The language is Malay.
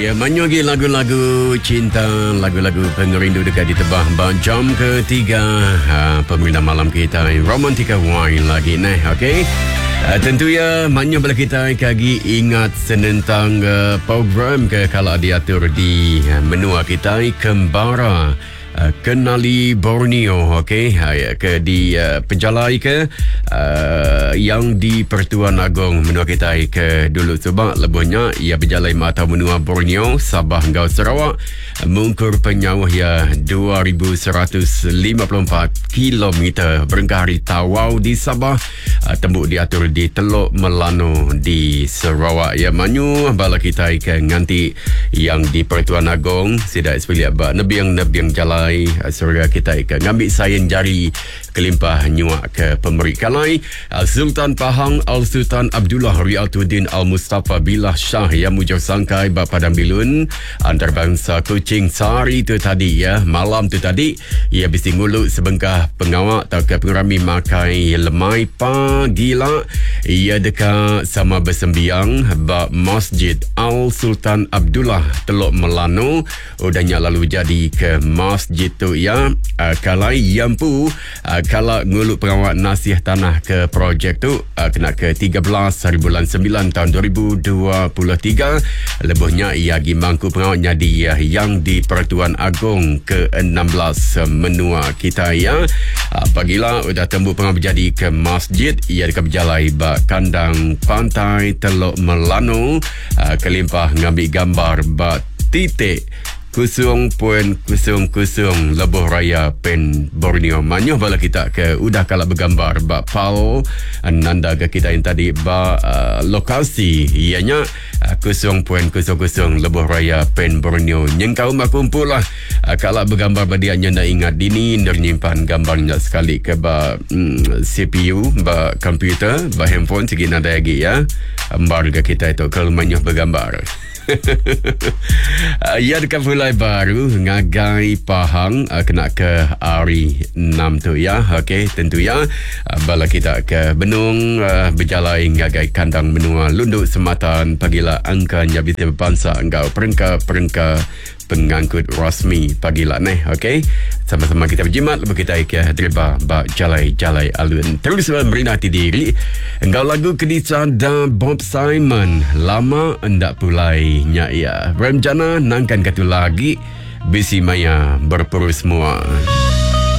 Ya, banyak lagi lagu-lagu cinta, lagu-lagu pengerindu dekat di tebah jam ketiga pemerintah malam kita Romantika Wine lagi nih, okey. Tentu ya, banyak bila kita kagi ingat tentang program ke kalau diatur di menua kita Kembara. Kenali Borneo, okey, ke di penjalai ke yang di Pertuan Agong menua kita ke dulu sebab lebihnya ia berjalai mata menua Borneo Sabah hingga Sarawak mengukur penyawah ya 2154 km berengkari Tawau di Sabah, tembuk diatur di Teluk Melano di Sarawak ya. Manyu bala kita ke nganti yang di Pertuan Agong sidak sebelia ba nebiang jalan surga kita ikan ngambil sayin jari kelimpah nyuak ke pemberi kalai Sultan Pahang Al-Sultan Abdullah Riatuddin Al-Mustafa Billah Shah yang mujur sangkai bak Padang Bilun antarabangsa Kuching Sari tu tadi ya. Malam tu tadi ia bisi nguluk sebengkah pengawak atau ke pengrami makai lemai pagila ia dekat sama bersembiang bak Masjid Al-Sultan Abdullah Teluk Melano udahnya lalu jadi ke masjid tu ya. Kalau yampu kalau nguluk pengawal nasihat tanah ke projek tu kena ke 13 hari bulan 9 tahun 2023 lebihnya ia gi mangku pengawal jadi yang di Pertuan Agong ke 16 menua kita ya. Apabila udah tembuk pengawal jadi ke masjid ia dekat berjalai bak kandang pantai Teluk Melano kelimpah ngambil gambar bak titik 0.00 Lebuh Raya Pen Borneo. Manyuh bala kita ke udah kalau bergambar bak pau nanda ke kita yang tadi bak lokasi ianya 0.00 Lebuh Raya Pen Borneo. Nyengkau mak kumpul lah kalau bergambar badianya nak ingat dini nak nyimpan gambarnya sekali ke bak CPU bak komputer bak handphone sikit nada lagi ya. Ambar ke kita itu kalau manyuh bergambar. Ya dekat Fulai Baru ngagai Pahang kena ke hari 6 tu ya. Okey, tentu ya bala kita ke Benung berjalai ngagai kandang benua Lunduk Sematan pagila angkanya bisa berbangsa engkau perengka pengangkut rasmi pagila neh. Okey, sama-sama kita berjimat lepas kita ke terba bak jalai alun terus memperingati diri engkau lagu kedisa dan Bob Simon lama endak pulai nya ya. Remjana nangkan katu lagi bisi maya berperus semua.